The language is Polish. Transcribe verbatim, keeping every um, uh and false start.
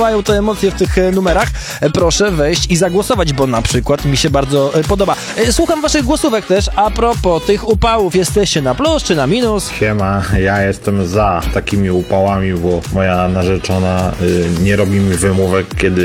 Mają to emocje w tych numerach, proszę wejść i zagłosować, bo na przykład mi się bardzo podoba. Słucham waszych głosówek też a propos tych upałów. Jesteście na plus czy na minus? Siema, ja jestem za takimi upałami, bo moja narzeczona y, nie robi mi wymówek, kiedy